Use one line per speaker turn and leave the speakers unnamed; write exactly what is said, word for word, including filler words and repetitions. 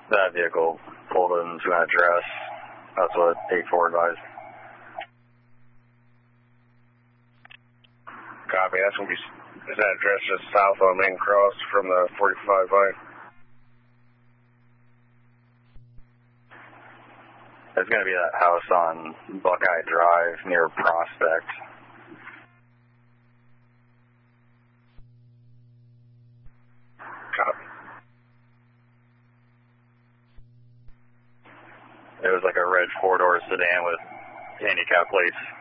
That vehicle pulled into an address. That's what eight four advised.
Copy. That's going to be, is that address just south on Main Cross from the forty-five line?
It's going to be that house on Buckeye Drive near Prospect.
Copy.
It was like a red four-door sedan with handicap plates.